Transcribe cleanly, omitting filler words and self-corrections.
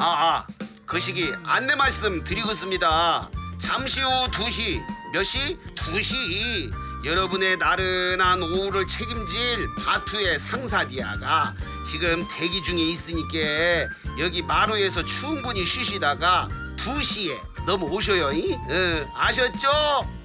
그 시기 안내 말씀 드리겠습니다. 잠시 후 2시, 몇 시? 2시. 여러분의 나른한 오후를 책임질 바투의 상사디아가 지금 대기 중에 있으니까 여기 마루에서 충분히 쉬시다가 2시에 넘어오셔요. 아셨죠?